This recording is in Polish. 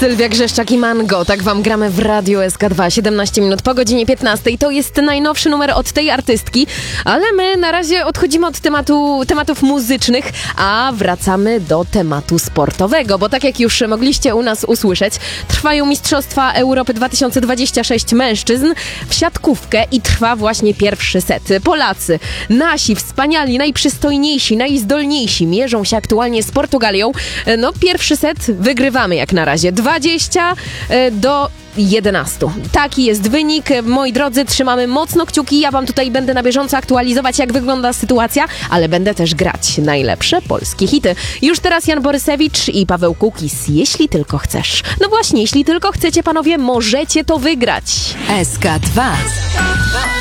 Sylwia Grzeszczak i Mango, tak wam gramy w Radiu SK2, 17 minut po godzinie 15. To jest najnowszy numer od tej artystki, ale my na razie odchodzimy od tematów muzycznych, a wracamy do tematu sportowego, bo tak jak już mogliście u nas usłyszeć, trwają Mistrzostwa Europy 2026 mężczyzn w siatkówkę i trwa właśnie pierwszy set. Polacy, nasi wspaniali, najprzystojniejsi, najzdolniejsi mierzą się aktualnie z Portugalią. No pierwszy set wygrywamy jak na razie 20-11. Taki jest wynik. Moi drodzy, trzymamy mocno kciuki. Ja wam tutaj będę na bieżąco aktualizować, jak wygląda sytuacja, ale będę też grać najlepsze polskie hity. Już teraz Jan Borysewicz i Paweł Kukis. Jeśli tylko chcesz. No właśnie, jeśli tylko chcecie, panowie, możecie to wygrać. SK2.